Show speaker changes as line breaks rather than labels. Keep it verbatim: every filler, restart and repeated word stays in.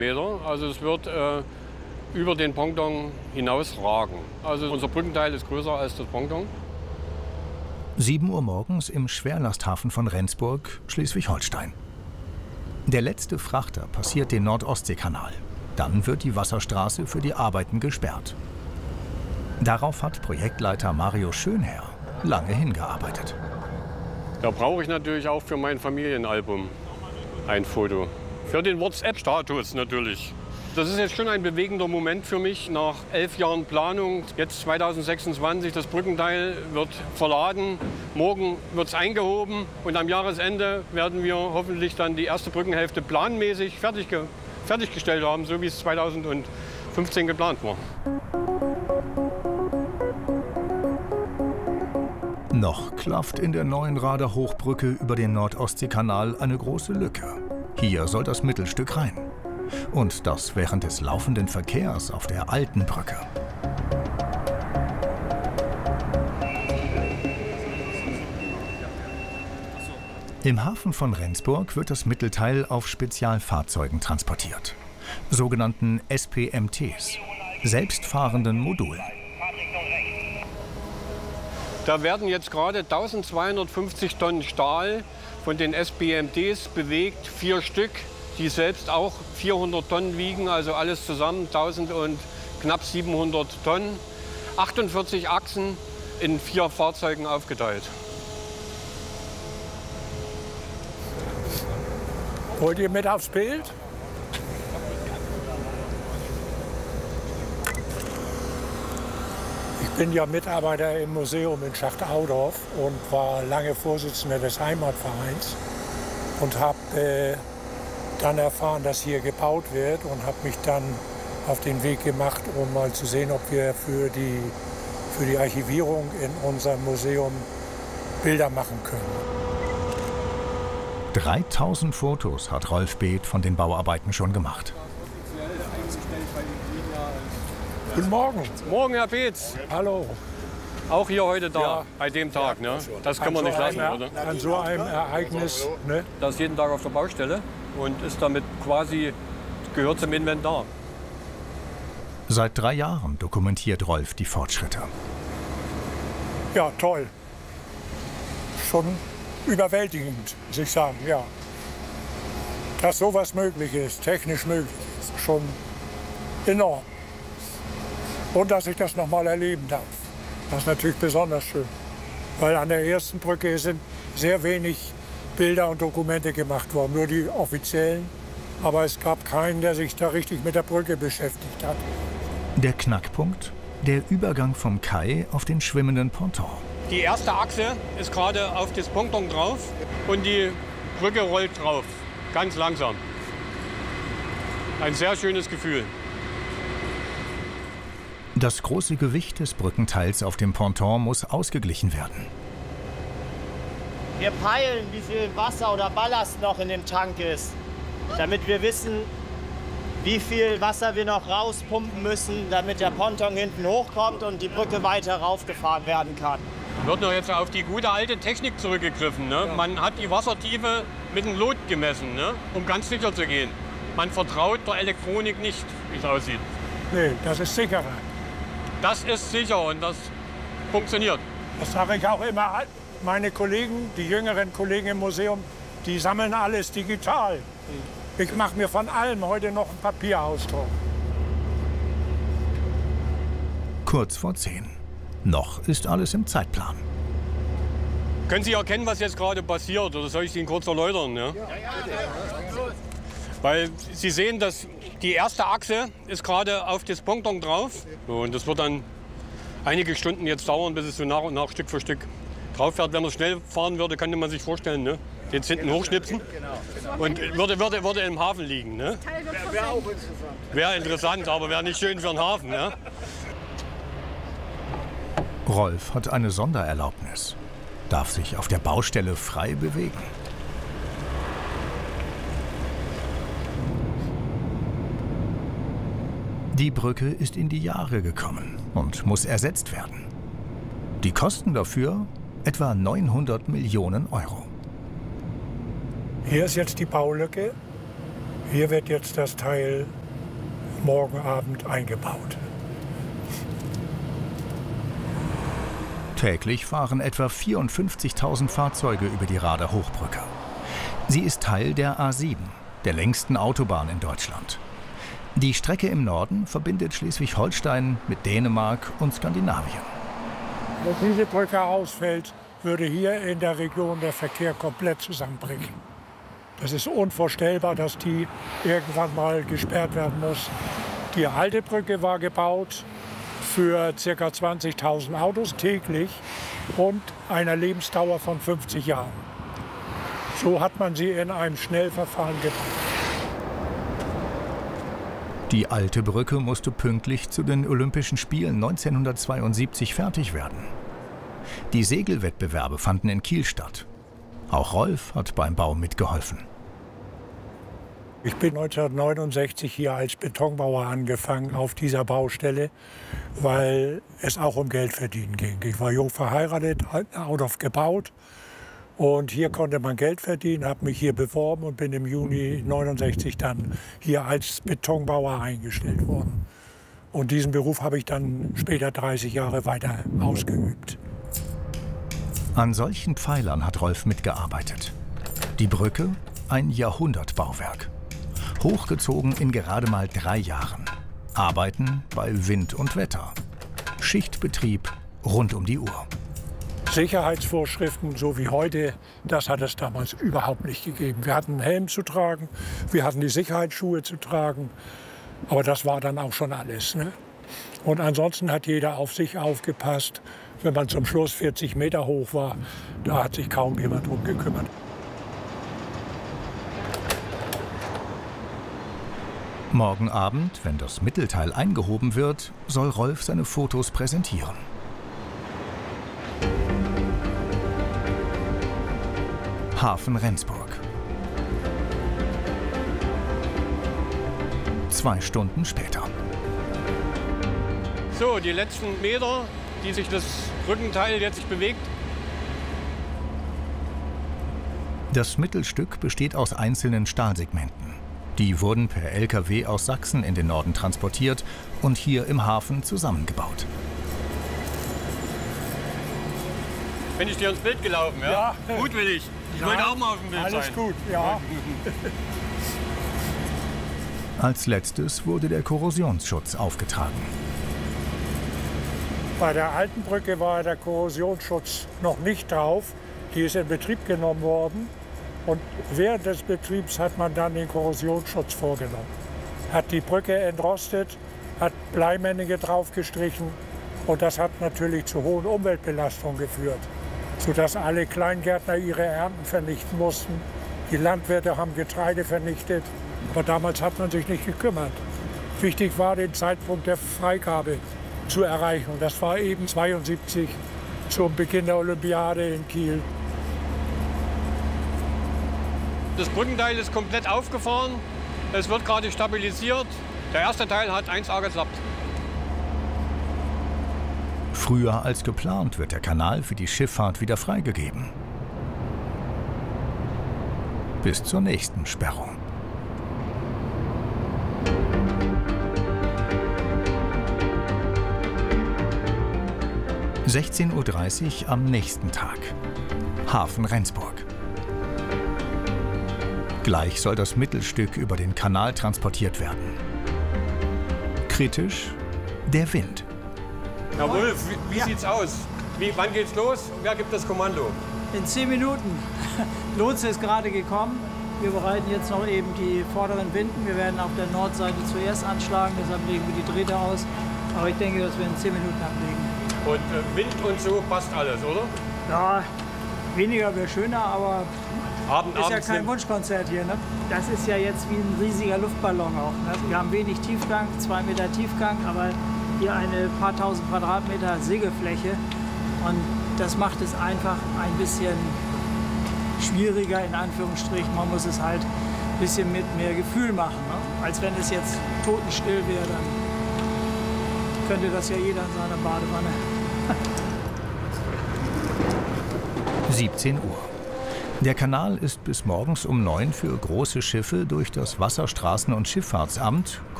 Meter. Also es wird äh, über den Ponton hinausragen. Also unser Brückenteil ist größer als das Ponton.
sieben Uhr morgens im Schwerlasthafen von Rendsburg, Schleswig-Holstein. Der letzte Frachter passiert den Nord-Ostsee-Kanal. Dann wird die Wasserstraße für die Arbeiten gesperrt. Darauf hat Projektleiter Mario Schönherr lange hingearbeitet.
Da brauche ich natürlich auch für mein Familienalbum ein Foto. Für den WhatsApp-Status natürlich. Das ist jetzt schon ein bewegender Moment für mich nach elf Jahren Planung. Jetzt zweitausendsechsundzwanzig, das Brückenteil wird verladen, morgen wird es eingehoben und am Jahresende werden wir hoffentlich dann die erste Brückenhälfte planmäßig fertig, fertiggestellt haben, so wie es zweitausendfünfzehn geplant war.
Noch klafft in der neuen Rader Hochbrücke über den Nord-Ostsee-Kanal eine große Lücke. Hier soll das Mittelstück rein. Und das während des laufenden Verkehrs auf der alten Brücke. Im Hafen von Rendsburg wird das Mittelteil auf Spezialfahrzeugen transportiert, sogenannten S P M Ts, selbstfahrenden Modulen.
Da werden jetzt gerade eintausendzweihundertfünfzig Tonnen Stahl von den S P M Ts bewegt, vier Stück, die selbst auch vierhundert Tonnen wiegen, also alles zusammen tausend und knapp siebenhundert Tonnen. achtundvierzig Achsen in vier Fahrzeugen aufgeteilt.
Wollt ihr mit aufs Bild? Ich bin ja Mitarbeiter im Museum in Schacht-Audorf und war lange Vorsitzender des Heimatvereins und habe äh, dann erfahren, dass hier gebaut wird und habe mich dann auf den Weg gemacht, um mal zu sehen, ob wir für die, für die Archivierung in unserem Museum Bilder machen können.
dreitausend Fotos hat Rolf Beeth von den Bauarbeiten schon gemacht.
Guten Morgen.
Morgen, Herr Beeth.
Hallo.
Auch hier heute da,
Ja.
bei dem Tag. Ne? Das können wir
An
nicht
so
lassen,
einem-
oder?
An so einem Ereignis. Ne?
Das ist jeden Tag auf der Baustelle und ist damit quasi, gehört zum Inventar.
Seit drei Jahren dokumentiert Rolf die Fortschritte.
Ja, toll. Schon überwältigend, muss ich sagen, ja. Dass sowas möglich ist, technisch möglich ist, schon enorm. Und dass ich das noch mal erleben darf. Das ist natürlich besonders schön. Weil an der ersten Brücke sind sehr wenig Bilder und Dokumente gemacht worden, nur die offiziellen. Aber es gab keinen, der sich da richtig mit der Brücke beschäftigt hat.
Der Knackpunkt? Der Übergang vom Kai auf den schwimmenden Ponton.
Die erste Achse ist gerade auf das Ponton drauf und die Brücke rollt drauf, ganz langsam. Ein sehr schönes Gefühl.
Das große Gewicht des Brückenteils auf dem Ponton muss ausgeglichen werden.
Wir peilen, wie viel Wasser oder Ballast noch in dem Tank ist, damit wir wissen, wie viel Wasser wir noch rauspumpen müssen, damit der Ponton hinten hochkommt und die Brücke weiter raufgefahren werden kann.
Wird nur jetzt auf die gute alte Technik zurückgegriffen. Ne? Ja. Man hat die Wassertiefe mit dem Lot gemessen, ne? Um ganz sicher zu gehen. Man vertraut der Elektronik nicht, wie es aussieht.
Nee, das ist sicherer.
Das ist sicher und das funktioniert.
Das sage ich auch immer. Meine Kollegen, die jüngeren Kollegen im Museum, die sammeln alles digital. Ich mache mir von allem heute noch einen Papierausdruck.
Kurz vor zehn. Noch ist alles im Zeitplan.
Können Sie erkennen, was jetzt gerade passiert? Oder soll ich Ihnen kurz erläutern? Ja? Ja, ja. Weil Sie sehen, dass die erste Achse ist gerade auf das Ponton drauf. Und das wird dann einige Stunden jetzt dauern, bis es so nach und nach Stück für Stück drauf fährt. Wenn man schnell fahren würde, könnte man sich vorstellen, ne? Den hinten hochschnipsen und würde, würde, würde im Hafen liegen. Ne?
Wäre auch interessant.
Wäre interessant, aber wäre nicht schön für den Hafen. Ne?
Rolf hat eine Sondererlaubnis, darf sich auf der Baustelle frei bewegen. Die Brücke ist in die Jahre gekommen und muss ersetzt werden. Die Kosten dafür etwa neunhundert Millionen Euro.
Hier ist jetzt die Baulücke. Hier wird jetzt das Teil morgen Abend eingebaut.
Täglich fahren etwa vierundfünfzigtausend Fahrzeuge über die Rader Hochbrücke. Sie ist Teil der A sieben, der längsten Autobahn in Deutschland. Die Strecke im Norden verbindet Schleswig-Holstein mit Dänemark und Skandinavien.
Wenn diese Brücke ausfällt, würde hier in der Region der Verkehr komplett zusammenbrechen. Es ist unvorstellbar, dass die irgendwann mal gesperrt werden muss. Die alte Brücke war gebaut für ca. zwanzigtausend Autos täglich und einer Lebensdauer von fünfzig Jahren. So hat man sie in einem Schnellverfahren gebaut.
Die alte Brücke musste pünktlich zu den Olympischen Spielen neunzehnhundertzweiundsiebzig fertig werden. Die Segelwettbewerbe fanden in Kiel statt. Auch Rolf hat beim Bau mitgeholfen.
Ich bin neunzehnhundertneunundsechzig hier als Betonbauer angefangen auf dieser Baustelle, weil es auch um Geld verdienen ging. Ich war jung verheiratet, ein Auto gebaut und hier konnte man Geld verdienen, habe mich hier beworben und bin im Juni neunundsechzig dann hier als Betonbauer eingestellt worden. Und diesen Beruf habe ich dann später dreißig Jahre weiter ausgeübt.
An solchen Pfeilern hat Rolf mitgearbeitet. Die Brücke, ein Jahrhundertbauwerk. Hochgezogen in gerade mal drei Jahren. Arbeiten bei Wind und Wetter. Schichtbetrieb rund um die Uhr.
Sicherheitsvorschriften, so wie heute, das hat es damals überhaupt nicht gegeben. Wir hatten einen Helm zu tragen, wir hatten die Sicherheitsschuhe zu tragen, aber das war dann auch schon alles, ne? Und ansonsten hat jeder auf sich aufgepasst. Wenn man zum Schluss vierzig Meter hoch war, da hat sich kaum jemand drum gekümmert.
Morgen Abend, wenn das Mittelteil eingehoben wird, soll Rolf seine Fotos präsentieren. Hafen Rendsburg. Zwei Stunden später.
So, die letzten Meter, die sich das Brückenteil jetzt sich bewegt.
Das Mittelstück besteht aus einzelnen Stahlsegmenten. Die wurden per L K W aus Sachsen in den Norden transportiert und hier im Hafen zusammengebaut.
Bin ich dir ins Bild gelaufen, ja?
Ja.
Gutwillig. Ich
Ja,
wollte auch mal auf dem Bild
alles
sein.
gut, ja.
Als letztes wurde der Korrosionsschutz aufgetragen.
Bei der alten Brücke war der Korrosionsschutz noch nicht drauf. Die ist in Betrieb genommen worden. Und während des Betriebs hat man dann den Korrosionsschutz vorgenommen. Hat die Brücke entrostet, hat Bleimännige draufgestrichen. Und das hat natürlich zu hohen Umweltbelastungen geführt, sodass alle Kleingärtner ihre Ernten vernichten mussten. Die Landwirte haben Getreide vernichtet. Aber damals hat man sich nicht gekümmert. Wichtig war, den Zeitpunkt der Freigabe zu erreichen. Und das war eben zweiundsiebzig zum Beginn der Olympiade in Kiel.
Das Brückenteil ist komplett aufgefahren. Es wird gerade stabilisiert. Der erste Teil hat eins A geklappt.
Früher als geplant wird der Kanal für die Schifffahrt wieder freigegeben. Bis zur nächsten Sperrung. sechzehn Uhr dreißig am nächsten Tag. Hafen Rendsburg. Gleich soll das Mittelstück über den Kanal transportiert werden. Kritisch der Wind.
Herr Wulff, wie, wie
Ja.
sieht's aus? Wie, wann geht's los? Wer gibt das Kommando?
In zehn Minuten. Lotse ist gerade gekommen. Wir bereiten jetzt noch eben die vorderen Winden. Wir werden auf der Nordseite zuerst anschlagen, deshalb legen wir die Drähte aus. Aber ich denke, dass wir in zehn Minuten ablegen.
Und äh, Wind und so passt alles, oder?
Ja, weniger wäre schöner, aber
Abend,
ist ja
abends
kein
nimmt-
Wunschkonzert hier. Ne? Das ist ja jetzt wie ein riesiger Luftballon auch. Ne? Wir haben wenig Tiefgang, zwei Meter Tiefgang, aber hier eine paar tausend Quadratmeter Segelfläche. Und das macht es einfach ein bisschen schwieriger, in Anführungsstrichen. Man muss es halt ein bisschen mit mehr Gefühl machen. Ne? Als wenn es jetzt totenstill wäre, dann könnte das ja jeder in seiner Badewanne.
siebzehn Uhr. Der Kanal ist bis morgens um neun für große Schiffe durch das Wasserstraßen- und Schifffahrtsamt,